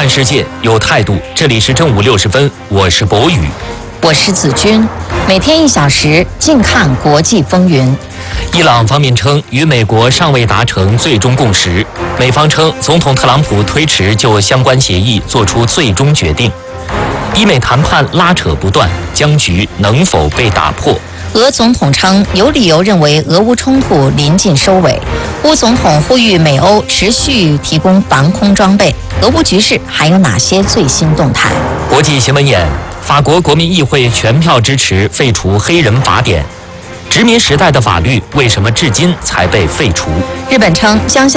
看世界，有态度。这里是正午60分，我是博宇， 我是子君。每天1小时，静看国际风云。 伊朗方面称，与美国尚未达成最终共识。美方称，总统特朗普推迟就相关协议做出最终决定。伊美谈判拉扯不断，僵局能否被打破？ 俄总统称有理由认为俄乌冲突临近收尾。乌总统呼吁美欧持续提供防空装备。俄乌局势还有哪些最新动态？ 国际新闻眼：法国国民议会全票支持废除黑人法典。殖民时代的法律为什么至今才被废除？ 日本称将